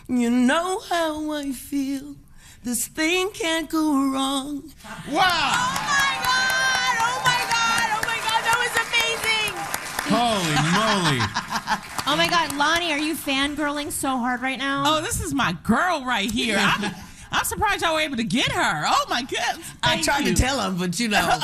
You know how I feel. This thing can't go wrong. Wow! Oh my God! Oh my God! Oh my God! That was amazing! Holy moly. Oh my God, Lonnie, are you fangirling so hard right now? Oh, this is my girl right here. I'm surprised y'all were able to get her. Oh my goodness. I tried to tell him, but you know.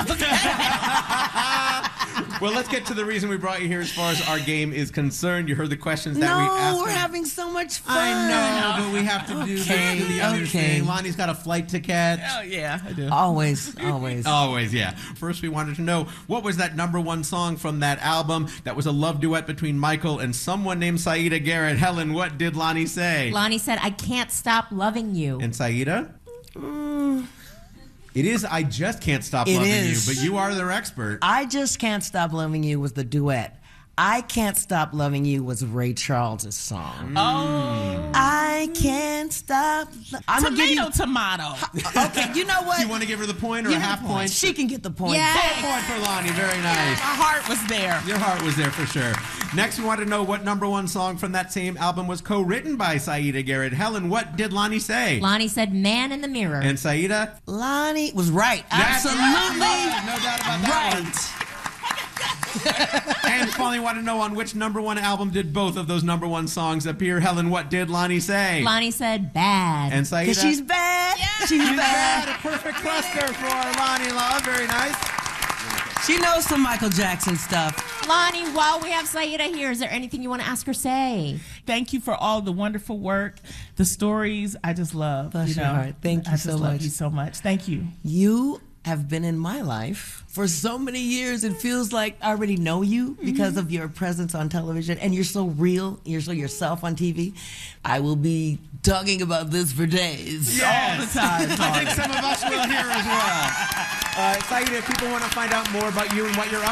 Well, let's get to the reason we brought you here as far as our game is concerned. You heard the questions that we asked. No, we're having so much fun. I know, but we have to do the other thing. Lonnie's got a flight to catch. Oh, yeah, I do. Always. Always, yeah. First, we wanted to know, what was that #1 song from that album that was a love duet between Michael and someone named Saida Garrett? Helen, what did Lonnie say? Lonnie said, I can't stop loving you. And Saida? It is I Just Can't Stop Loving You, but you are their expert. I Just Can't Stop Loving You was the duet. I Can't Stop Loving You was Ray Charles' song. Oh. I can't stop. Tomato. Okay, you know what? Do you want to give her the point or a half point? She can get the point. Yeah. Full point for Lonnie. Very nice. My heart was there. Your heart was there for sure. Next, we want to know what #1 song from that same album was co-written by Saida Garrett. Helen, what did Lonnie say? Lonnie said, Man in the Mirror. And Saida? Lonnie was right. That's Absolutely. right. No doubt about that one. Right. And finally, want to know on which #1 album did both of those #1 songs appear? Helen, what did Lonnie say? Lonnie said, Bad. And Saida? Because she's bad. Yeah. She's bad. A perfect cluster for our Lonnie Love. Very nice. She knows some Michael Jackson stuff. Lonnie, while we have Saida here, is there anything you want to ask or say? Thank you for all the wonderful work, the stories. I just love. Bless your heart. Thank you I so just love much. you so much. Thank you. You have been in my life for so many years. It feels like I already know you because of your presence on television, and you're so real. You're so yourself on TV. I will be talking about this for days. All the time. I think some of us will here as well. Saida, if people want to find out more about you and what you're up